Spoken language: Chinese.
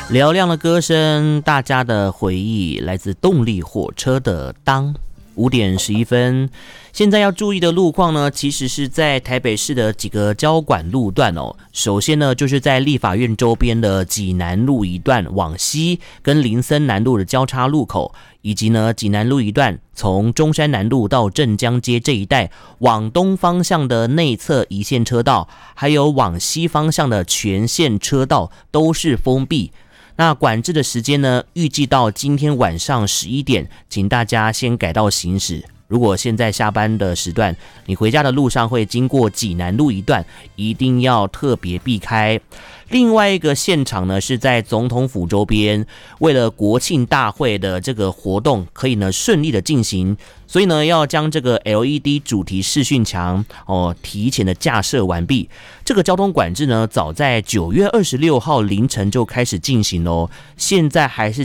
嘹亮的歌声，大家的回忆来自动力火车的当。5点11分，现在要注意的路况呢，其实是在台北市的几个交管路段哦。首先呢，就是在立法院周边的济南路一段往西跟林森南路的交叉路口，以及呢济南路一段从中山南路到镇江街这一带往东方向的内侧一线车道，还有往西方向的全线车道都是封闭。那管制的时间呢，预计到今天晚上11点，请大家先改道行驶。如果现在下班的时段，你回家的路上会经过济南路一段，一定要特别避开。另外一个现场呢，是在总统府周边，为了国庆大会的这个活动可以呢顺利的进行，所以呢要将这个 LED 主题视讯墙提前的架设完毕。这个交通管制呢，早在9月26号凌晨就开始进行哦，现在还是